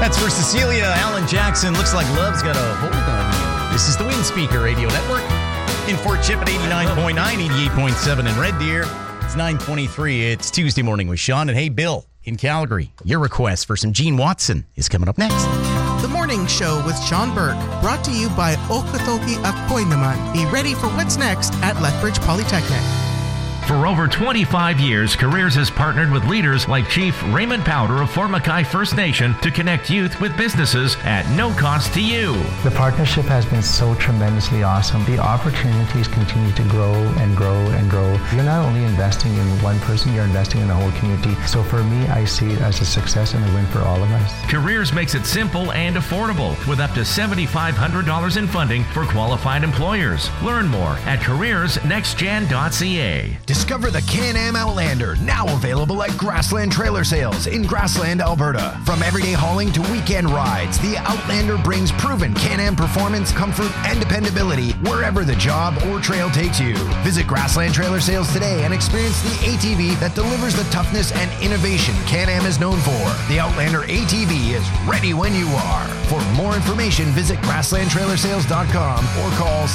That's for Cecilia Alan Jackson. Looks like love's got a hold on you. This is the Wind Speaker Radio Network. In Fort Chip at 89.9, 88.7 in Red Deer. It's 9:23. It's Tuesday morning with Sean. And hey, Bill, in Calgary, your request for some Gene Watson is coming up next. The Morning Show with Sean Burke, brought to you by Okotoki Akoy Naman. Be ready for what's next at Lethbridge Polytechnic. For over 25 years, Careers has partnered with leaders like Chief Raymond Powder of Fort Mackay First Nation to connect youth with businesses at no cost to you. The partnership has been so tremendously awesome. The opportunities continue to grow and grow and grow. You're not only investing in one person, you're investing in the whole community. So for me, I see it as a success and a win for all of us. Careers makes it simple and affordable with up to $7,500 in funding for qualified employers. Learn more at careersnextgen.ca. Discover the Can-Am Outlander, now available at Grassland Trailer Sales in Grassland, Alberta. From everyday hauling to weekend rides, the Outlander brings proven Can-Am performance, comfort, and dependability wherever the job or trail takes you. Visit Grassland Trailer Sales today and experience the ATV that delivers the toughness and innovation Can-Am is known for. The Outlander ATV is ready when you are. For more information, visit grasslandtrailersales.com or call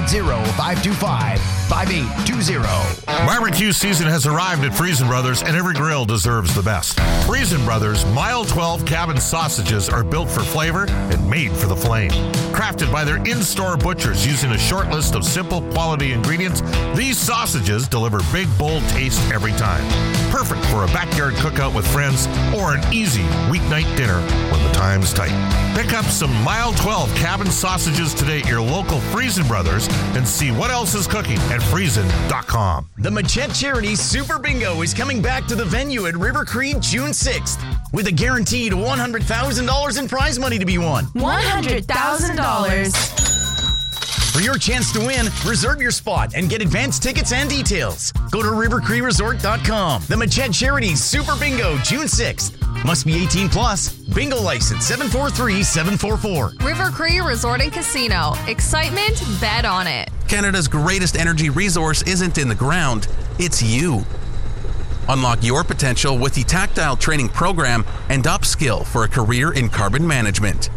780-525-5820. Barbecue season has arrived at Friesen Brothers, and every grill deserves the best. Friesen Brothers Mile 12 cabin sausages are built for flavor and made for the flame. Crafted by their in-store butchers using a short list of simple quality ingredients, these sausages deliver big, bold taste every time. Perfect for a backyard cookout with friends or an easy weeknight dinner when the time's tight. Pick up some Mile 12 cabin sausages today at your local Friesen Brothers and see what else is cooking at Friesen.com. The Machette Charities Super Bingo is coming back to the venue at River Cree June 6th with a guaranteed $100,000 in prize money to be won. $100,000. For your chance to win, reserve your spot and get advance tickets and details. Go to rivercreeresort.com. The Machette Charities Super Bingo June 6th. Must be 18 plus. Bingo license 743744. River Cree Resort and Casino. Excitement, bet on it. Canada's greatest energy resource isn't in the ground, it's you. Unlock your potential with the Tactile Training Program and upskill for a career in carbon management.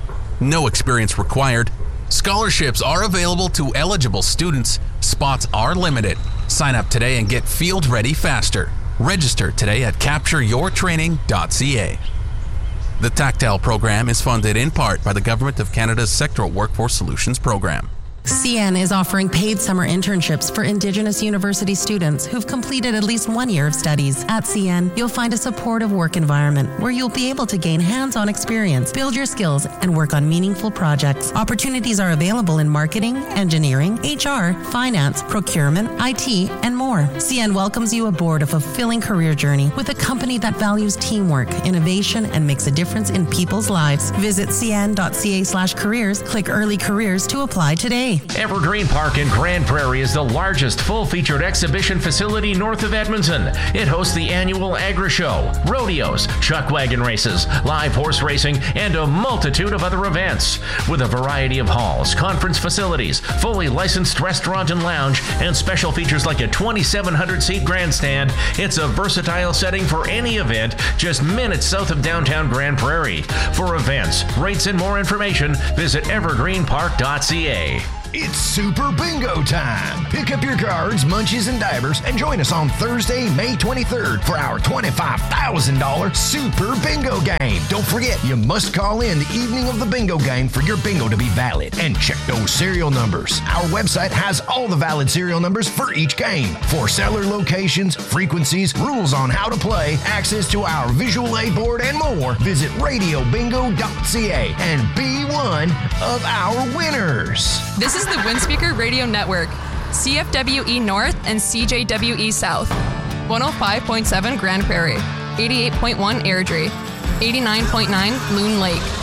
No experience required. Scholarships are available to eligible students. Spots are limited. Sign up today and get field ready faster. Register today at captureyourtraining.ca. The Tactile program is funded in part by the Government of Canada's Sectoral Workforce Solutions Program. CN is offering paid summer internships for Indigenous university students who've completed at least 1 year of studies. At CN, you'll find a supportive work environment where you'll be able to gain hands-on experience, build your skills, and work on meaningful projects. Opportunities are available in marketing, engineering, HR, finance, procurement, IT, and more. CN welcomes you aboard a fulfilling career journey with a company that values teamwork, innovation, and makes a difference in people's lives. Visit cn.ca/careers, click Early Careers to apply today. Evergreen Park in Grand Prairie is the largest full-featured exhibition facility north of Edmonton. It hosts the annual Agra Show, rodeos, chuck wagon races, live horse racing, and a multitude of other events. With a variety of halls, conference facilities, fully licensed restaurant and lounge, and special features like a 2,700-seat grandstand, it's a versatile setting for any event just minutes south of downtown Grand Prairie. For events, rates, and more information, visit evergreenpark.ca. It's Super Bingo time. Pick up your cards, munchies, and divers and join us on Thursday, May 23rd for our $25,000 Super Bingo game. Don't forget, you must call in the evening of the bingo game for your bingo to be valid. And check those serial numbers. Our website has all the valid serial numbers for each game. For seller locations, frequencies, rules on how to play, access to our visual aid board, and more, visit radiobingo.ca and be one of our winners. This is the Wind Speaker Radio Network, CFWE North and CJWE South, 105.7 Grand Prairie, 88.1 Airdrie, 89.9 Loon Lake.